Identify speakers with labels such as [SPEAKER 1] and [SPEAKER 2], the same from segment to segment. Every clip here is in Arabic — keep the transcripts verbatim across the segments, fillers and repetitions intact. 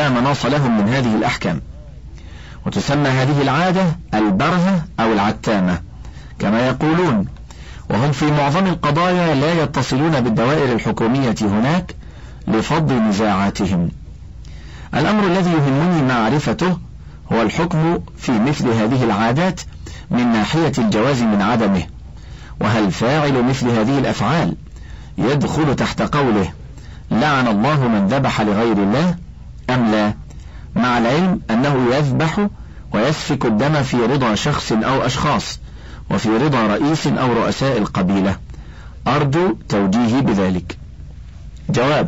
[SPEAKER 1] لا مناص لهم من هذه الأحكام. وتسمى هذه العادة البرهة أو العتامة كما يقولون، وهم في معظم القضايا لا يتصلون بالدوائر الحكومية هناك لفض نزاعاتهم. الأمر الذي يهمني معرفته هو الحكم في مثل هذه العادات من ناحية الجواز من عدمه، وهل فاعل مثل هذه الأفعال يدخل تحت قوله لعن الله من ذبح لغير الله أم لا، مع العلم أنه يذبح ويسفك الدم في رضا شخص أو أشخاص وفي رضا رئيس أو رؤساء القبيلة. أرجو توجيهي بذلك. جواب: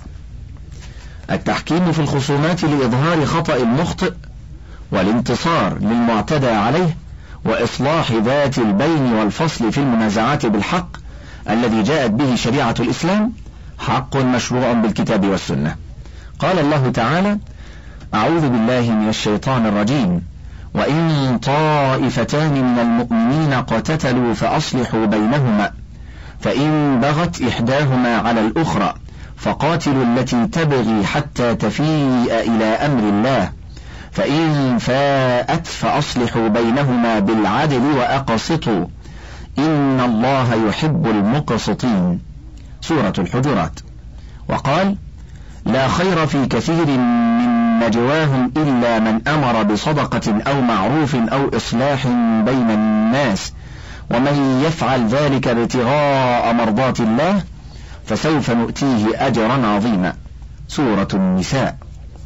[SPEAKER 1] التحكيم في الخصومات لإظهار خطأ المخطئ والانتصار للمعتدى عليه وإصلاح ذات البين والفصل في المنازعات بالحق الذي جاءت به شريعة الإسلام حق مشروع بالكتاب والسنة. قال الله تعالى: أعوذ بالله من الشيطان الرجيم: وإن طائفتان من المؤمنين اقتتلوا فأصلحوا بينهما فإن بغت إحداهما على الأخرى فقاتلوا التي تبغي حتى تفيء إلى أمر الله فإن فاءت فأصلحوا بينهما بالعدل وأقسطوا إن الله يحب المقسطين. سورة الحجرات. وقال: لا خير في كثير من نجواهم إلا من أمر بصدقة أو معروف أو إصلاح بين الناس ومن يفعل ذلك ابتغاء مرضات الله فسوف نؤتيه أجرا عظيما. سورة النساء.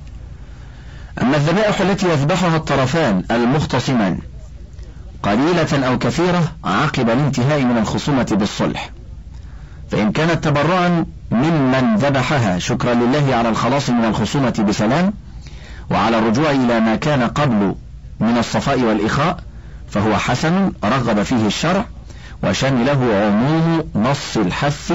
[SPEAKER 1] أما الذبائح التي يذبحها الطرفان المختصمان قليلة أو كثيرة عقب الانتهاء من الخصومة بالصلح، فإن كانت تبرعا ممن ذبحها شكرا لله على الخلاص من الخصومة بسلام وعلى الرجوع إلى ما كان قبل من الصفاء والإخاء فهو حسن رغب فيه الشرع وشمله عموم نص الحث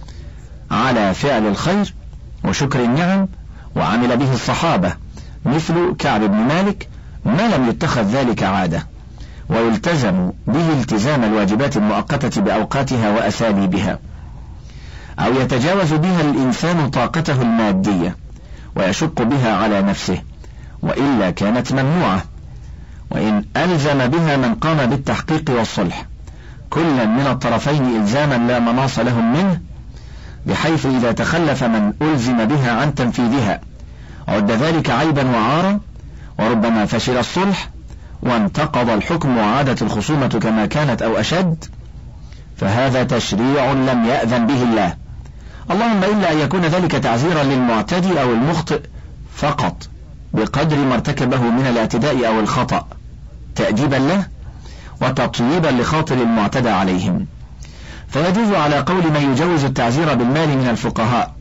[SPEAKER 1] على فعل الخير وشكر النعم وعمل به الصحابة مثل كعب بن مالك ما لم يتخذ ذلك عادة ويلتزم به التزام الواجبات المؤقتة بأوقاتها وأساليبها، أو يتجاوز بها الإنسان طاقته المادية ويشق بها على نفسه وإلا كانت ممنوعة، وإن ألزم بها من قام بالتحقيق والصلح كلا من الطرفين إلزاما لا مناص لهم منه، بحيث إذا تخلف من ألزم بها عن تنفيذها عد ذلك عيبا وعارا وربما فشل الصلح وانتقض الحكم وعادت الخصومة كما كانت أو أشد، فهذا تشريع لم يأذن به الله، اللهم إلا أن يكون ذلك تعزيرا للمعتدي أو المخطئ فقط بقدر ما ارتكبه من الاعتداء أو الخطأ تأديبا له وتطييبا لخاطر المعتدى عليهم. فيجوز على قول من يجوز التعزير بالمال من الفقهاء،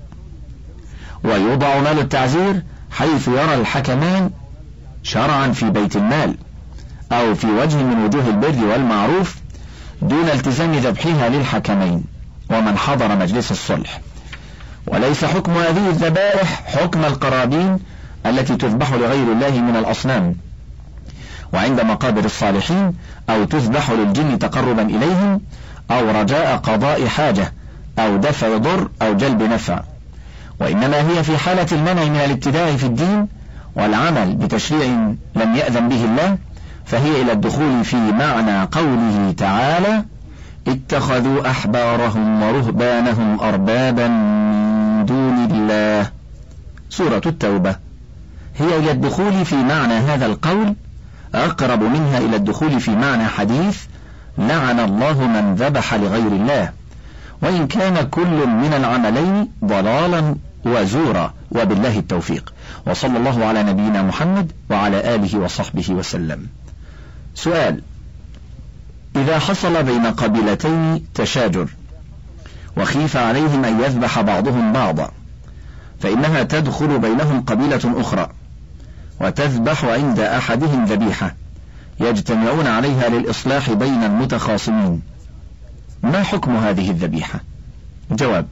[SPEAKER 1] ويوضع مال التعزير حيث يرى الحكمان شرعا في بيت المال أو في وجه من وجوه البر والمعروف دون التزام ذبحها للحكمين ومن حضر مجلس الصلح. وليس حكم هذه الذبائح حكم القرابين التي تذبح لغير الله من الأصنام وعند مقابر الصالحين أو تذبح للجن تقربا إليهم أو رجاء قضاء حاجة أو دفع ضر أو جلب نفع، وإنما هي في حالة المنع من الابتداع في الدين والعمل بتشريع لم يأذن به الله، فهي إلى الدخول في معنى قوله تعالى اتخذوا أحبارهم ورهبانهم أربابا من دون الله. سورة التوبة. هي إلى الدخول في معنى هذا القول أقرب منها إلى الدخول في معنى حديث لعن الله من ذبح لغير الله، وإن كان كل من العملين ضلالا وزورا، وبالله التوفيق، وصلى الله على نبينا محمد وعلى آله وصحبه وسلم. سؤال: إذا حصل بين قبيلتين تشاجر وخيف عليهم أن يذبح بعضهم بعضا فإنها تدخل بينهم قبيلة أخرى وتذبح عند أحدهم ذبيحة يجتمعون عليها للإصلاح بين المتخاصمين، ما حكم هذه الذبيحة؟ جواب: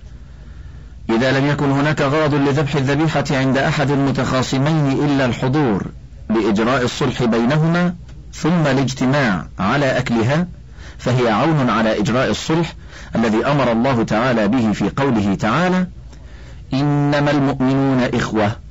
[SPEAKER 1] إذا لم يكن هناك غرض لذبح الذبيحة عند أحد المتخاصمين إلا الحضور لإجراء الصلح بينهما ثم الاجتماع على أكلها فهي عون على إجراء الصلح الذي أمر الله تعالى به في قوله تعالى إنما المؤمنون إخوة